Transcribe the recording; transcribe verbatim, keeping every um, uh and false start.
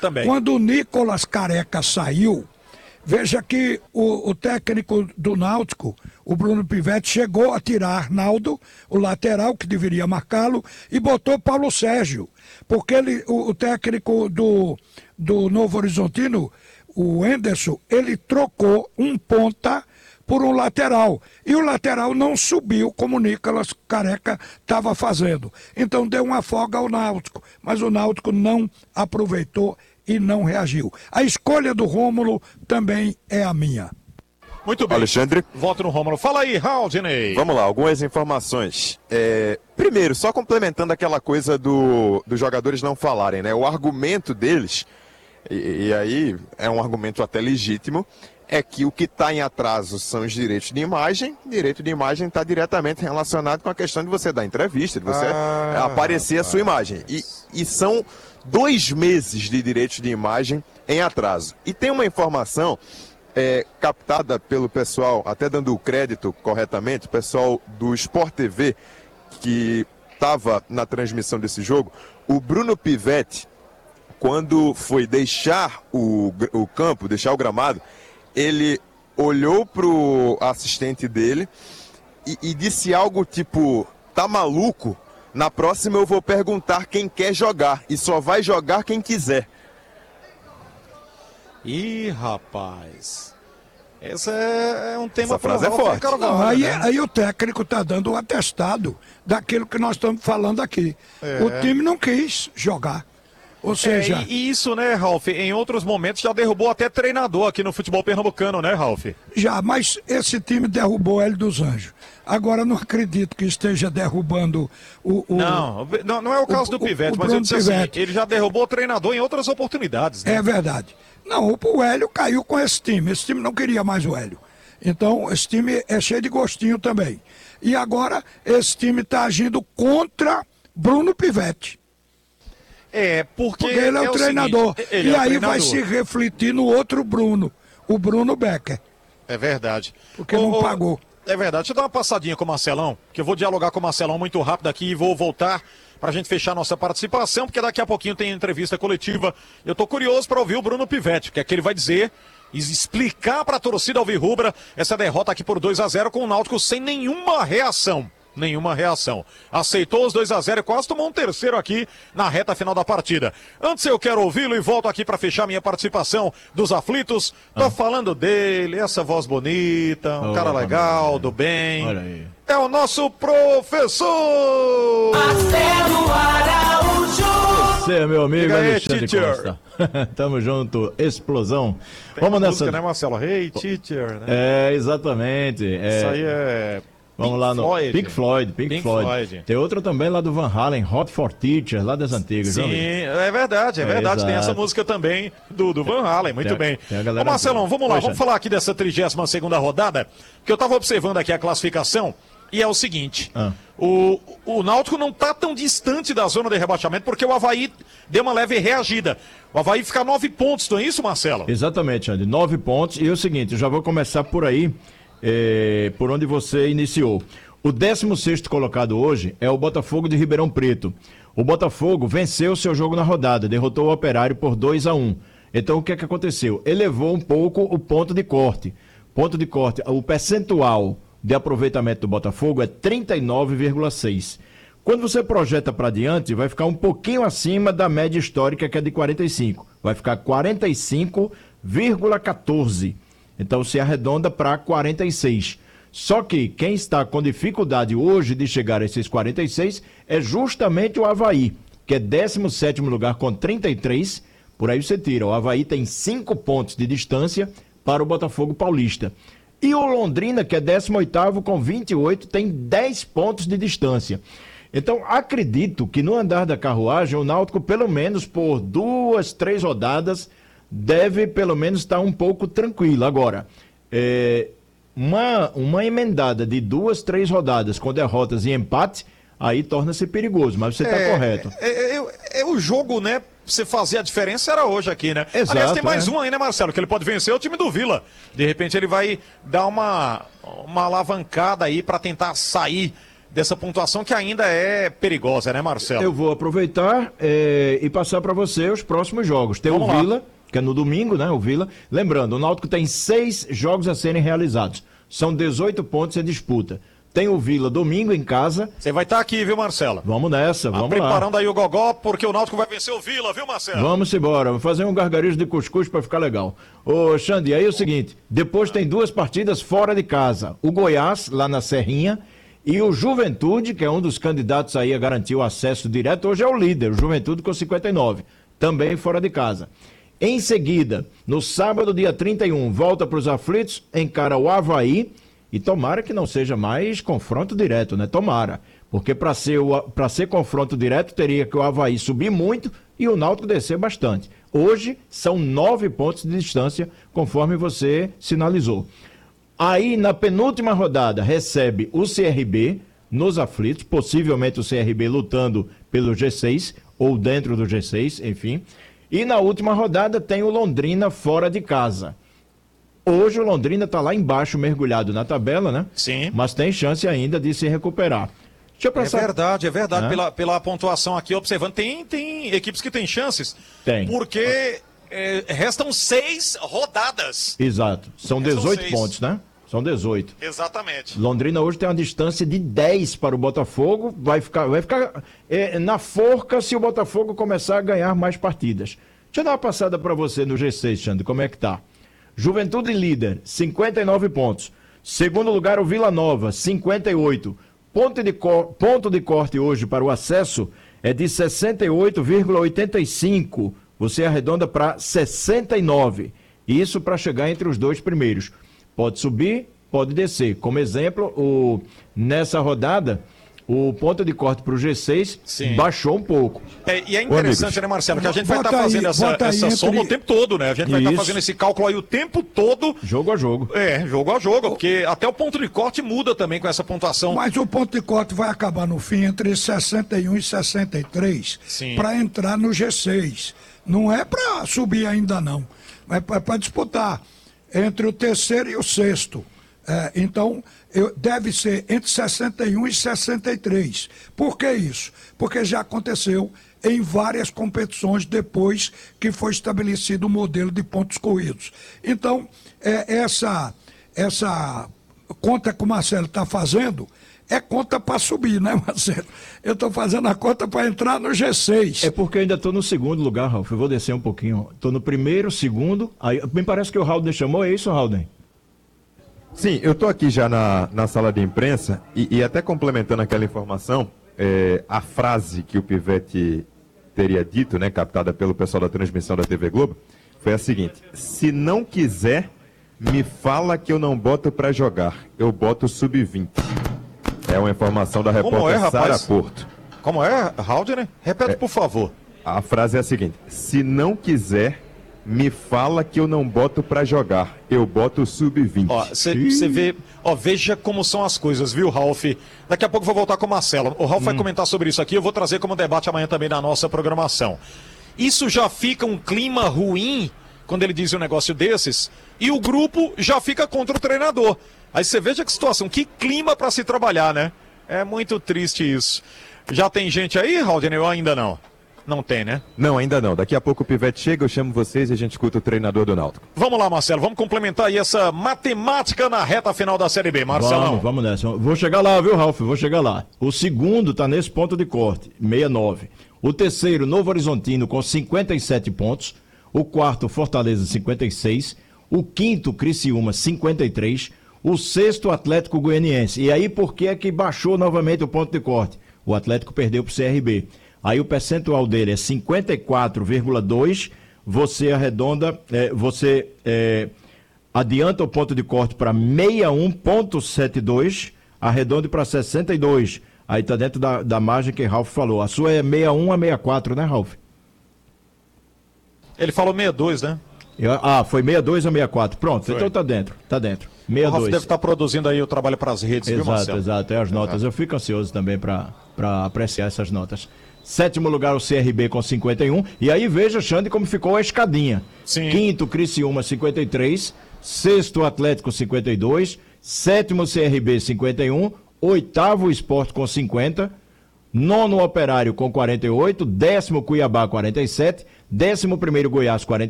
Também. Quando o Nicolas Careca saiu, veja que o, o técnico do Náutico, o Bruno Pivetti, chegou a tirar Arnaldo, o lateral que deveria marcá-lo, e botou Paulo Sérgio, porque ele, o, o técnico do, do Novo Horizontino, o Enderson, ele trocou um ponta por um lateral, e o lateral não subiu como o Nicolas Careca estava fazendo. Então deu uma folga ao Náutico, mas o Náutico não aproveitou e não reagiu. A escolha do Rômulo também é a minha. Muito bem. Alexandre. Voto no Rômulo. Fala aí, Raudinei. Vamos lá, algumas informações. É, primeiro, só complementando aquela coisa do, dos jogadores não falarem, né? O argumento deles, e, e aí é um argumento até legítimo, é que o que está em atraso são os direitos de imagem. Direito de imagem está diretamente relacionado com a questão de você dar entrevista, de você ah, aparecer a sua imagem. E, e são dois meses de direitos de imagem em atraso. E tem uma informação é, captada pelo pessoal, até dando o crédito corretamente, o pessoal do Sport T V, que estava na transmissão desse jogo. O Bruno Pivetti, quando foi deixar o, o campo, deixar o gramado, ele olhou pro assistente dele e, e disse algo tipo: tá maluco? Na próxima eu vou perguntar quem quer jogar e só vai jogar quem quiser. Ih, rapaz. Esse é um tema... Essa frase é forte. Não, aí, né? aí o técnico tá dando o atestado daquilo que nós estamos falando aqui. É. O time não quis jogar. Ou seja... É, e isso, né, Ralf, em outros momentos já derrubou até treinador aqui no futebol pernambucano, né, Ralf? Já, mas esse time derrubou o Hélio dos Anjos. Agora, não acredito que esteja derrubando o... o não, não, não é o caso o, do Pivete, mas eu disse assim, ele já derrubou o treinador em outras oportunidades, né? É verdade. Não, o Hélio caiu com esse time. Esse time não queria mais o Hélio. Então, esse time é cheio de gostinho também. E agora, esse time está agindo contra Bruno Pivetti. É, porque, porque ele é, é o treinador. Seguinte, ele e é aí treinador. Vai se refletir no outro Bruno, o Bruno Becker. É verdade. Porque ô, não pagou. É verdade. Deixa eu dar uma passadinha com o Marcelão, que eu vou dialogar com o Marcelão muito rápido aqui e vou voltar para a gente fechar nossa participação, porque daqui a pouquinho tem entrevista coletiva. Eu tô curioso para ouvir o Bruno Pivetti, o que é que ele vai dizer e explicar para a torcida alvirrubra essa derrota aqui por dois a zero com o Náutico sem nenhuma reação. Nenhuma reação. Aceitou os dois a zero e quase tomou um terceiro aqui na reta final da partida. Antes eu quero ouvi-lo e volto aqui para fechar minha participação dos aflitos. Tô ah. falando dele, essa voz bonita, um oh, cara legal, do bem. Olha aí. É o nosso professor Marcelo Araújo. Você é meu amigo aí, Alexandre Costa. Tamo junto, explosão. Tem Vamos nessa música, né, Marcelo? Hey, teacher, né? É, exatamente. É... Isso aí é... Vamos Pink lá no Floyd. Pink Floyd, Pink, Pink Floyd. Floyd. Tem outro também lá do Van Halen, Hot for Teacher, lá das antigas. Sim, é verdade, é, é verdade. Exato. Tem essa música também do, do Van Halen, muito tem, bem. Tem a galera Ô Marcelão, vamos lá, Poxa. vamos falar aqui dessa trigésima segunda rodada, que eu tava observando aqui a classificação, e é o seguinte, ah. o, o Náutico não tá tão distante da zona de rebaixamento, porque o Avaí deu uma leve reagida. O Avaí fica a nove pontos, não é isso, Marcelo? Exatamente, Andy, nove pontos, e é o seguinte, eu já vou começar por aí, é, por onde você iniciou. O décimo sexto colocado hoje é o Botafogo de Ribeirão Preto. O Botafogo venceu seu jogo na rodada, derrotou o Operário por dois a um. Então o que é que aconteceu? Elevou um pouco o ponto de corte. Ponto de corte, o percentual de aproveitamento do Botafogo é trinta e nove vírgula seis. Quando você projeta para diante, vai ficar um pouquinho acima da média histórica, que é de quarenta e cinco. Vai ficar quarenta e cinco vírgula quatorze. Então se arredonda para quarenta e seis. Só que quem está com dificuldade hoje de chegar a esses quarenta e seis é justamente o Avaí, que é décimo sétimo lugar com trinta e três. Por aí você tira, o Avaí tem cinco pontos de distância para o Botafogo Paulista. E o Londrina, que é décimo oitavo com vinte e oito, tem dez pontos de distância. Então, acredito que no andar da carruagem, o Náutico, pelo menos por duas, três rodadas, deve pelo menos estar um pouco tranquilo. Agora, é... Uma, uma emendada de duas, três rodadas com derrotas e empate, aí torna-se perigoso, mas você está é, correto. É, é, é o jogo, né? Você fazer a diferença era hoje aqui, né? Exato, Aliás, tem mais é. um aí, né, Marcelo? Que ele pode vencer o time do Vila. De repente ele vai dar uma, uma alavancada aí para tentar sair dessa pontuação que ainda é perigosa, né, Marcelo? Eu vou aproveitar é, e passar para você os próximos jogos. Tem Vamos o lá. Vila, que é no domingo, né? O Vila. Lembrando, o Náutico tem seis jogos a serem realizados. São dezoito pontos em disputa. Tem o Vila domingo em casa. Você vai estar aqui, viu, Marcelo? Vamos nessa, Tá vamos preparando lá. aí o Gogó, porque o Náutico vai vencer o Vila, viu, Marcelo? Vamos embora, vou fazer um gargarejo de cuscuz para ficar legal. Ô, Xande, aí é o seguinte, depois tem duas partidas fora de casa. O Goiás, lá na Serrinha, e o Juventude, que é um dos candidatos aí a garantir o acesso direto, hoje é o líder, o Juventude com cinquenta e nove, também fora de casa. Em seguida, no sábado, dia trinta e um, volta para os aflitos, encara o Avaí, e tomara que não seja mais confronto direto, né? Tomara. Porque para ser, para ser confronto direto, teria que o Avaí subir muito e o Náutico descer bastante. Hoje, são nove pontos de distância, conforme você sinalizou. Aí, na penúltima rodada, recebe o C R B nos aflitos, possivelmente o C R B lutando pelo G seis, ou dentro do G seis, enfim. E na última rodada tem o Londrina fora de casa. Hoje o Londrina está lá embaixo, mergulhado na tabela, né? Sim. Mas tem chance ainda de se recuperar. Deixa eu É passar... verdade, é verdade. Hã? Pela, pela pontuação aqui, observando, tem, tem equipes que têm chances. Tem. Porque é, restam seis rodadas. Exato. São São dezoito seis. pontos, né? São dezoito. Exatamente. Londrina hoje tem uma distância de dez para o Botafogo. Vai ficar, vai ficar é, na forca se o Botafogo começar a ganhar mais partidas. Deixa eu dar uma passada para você no G seis, Xande, como é que tá? Juventude líder, cinquenta e nove pontos. Segundo lugar, o Vila Nova, cinquenta e oito. Ponto de, cor... Ponto de corte hoje para o acesso é de sessenta e oito vírgula oitenta e cinco. Você arredonda para sessenta e nove. Isso para chegar entre os dois primeiros. Pode subir, pode descer. Como exemplo, o... nessa rodada, o ponto de corte para o G seis Sim. baixou um pouco. É, e é interessante, né, Marcelo, que a gente vai Bota estar aí, fazendo essa, bota aí essa entre- soma o tempo todo, né? A gente vai estar Isso. fazendo esse cálculo aí o tempo todo. Jogo a jogo. É, jogo a jogo, porque até o ponto de corte muda também com essa pontuação. Mas o ponto de corte vai acabar no fim entre sessenta e um e sessenta e três Sim. para entrar no G seis. Não é para subir ainda não, é para disputar entre o terceiro e o sexto. É, então, eu- deve ser entre sessenta e um e sessenta e três. Por que isso? Porque já aconteceu em várias competições depois que foi estabelecido o modelo de pontos corridos. Então, é, essa, essa conta que o Marcelo está fazendo é conta para subir, né, Marcelo? Eu estou fazendo a conta para entrar no G seis. É porque eu ainda estou no segundo lugar, Ralf. Eu vou descer um pouquinho. Estou no primeiro, segundo. Aí, me parece que o Halden chamou, é isso, Halden? Sim, eu estou aqui já na, na sala de imprensa e, e até complementando aquela informação, é, a frase que o Pivete teria dito, né, captada pelo pessoal da transmissão da T V Globo, foi a seguinte: se não quiser, me fala que eu não boto para jogar, eu boto sub vinte. É uma informação da Como é, repórter Sara rapaz? Porto. Como é, Haldner? Repete, por favor. A frase é a seguinte: se não quiser, me fala que eu não boto para jogar, eu boto sub vinte. Ó, você vê, ó, veja como são as coisas, viu, Ralf? Daqui a pouco eu vou voltar com o Marcelo. O Ralf vai comentar sobre isso aqui, eu vou trazer como debate amanhã também na nossa programação. Isso já fica um clima ruim quando ele diz um negócio desses, e o grupo já fica contra o treinador. Aí você veja que situação, que clima para se trabalhar, né? É muito triste isso. Já tem gente aí, Haldner, ou ainda não? Não tem, né? Não, ainda não. Daqui a pouco o Pivete chega, eu chamo vocês e a gente escuta o treinador do Náutico. Vamos lá, Marcelo, vamos complementar aí essa matemática na reta final da Série B, Marcelão. Vamos, vamos nessa. Vou chegar lá, viu, Ralf? Vou chegar lá. O segundo tá nesse ponto de corte, sessenta e nove. O terceiro, Novo Horizontino, com cinquenta e sete pontos. O quarto, Fortaleza, cinquenta e seis. O quinto, Criciúma, cinquenta e três. O sexto, Atlético Goianiense. E aí, por que é que baixou novamente o ponto de corte? O Atlético perdeu pro C R B. Aí o percentual dele é cinquenta e quatro vírgula dois. Você arredonda, é, você é, adianta o ponto de corte para sessenta e um vírgula setenta e dois, arredonde para sessenta e dois. Aí tá dentro da, da margem que Ralf falou. A sua é sessenta e um a sessenta e quatro, né, Ralf? Ele falou sessenta e dois, né? Eu- ah, foi sessenta e dois a sessenta e quatro. Pronto, Foi. então tá dentro, tá dentro. O sessenta e Ralf dois. deve estar produzindo aí o trabalho para as redes, viu, Exato, Marcelo? exato, é as notas. Eu fico ansioso também para apreciar essas notas. Sétimo lugar, o C R B com cinquenta e um. E aí veja, Xande, como ficou a escadinha. Sim. Quinto, Criciúma, cinquenta e três. Sexto, Atlético, cinquenta e dois. Sétimo, C R B, cinquenta e um. oitavo Sport com cinquenta, nono Operário com quarenta e oito, décimo Cuiabá quarenta e sete, décimo primeiro Goiás quarenta e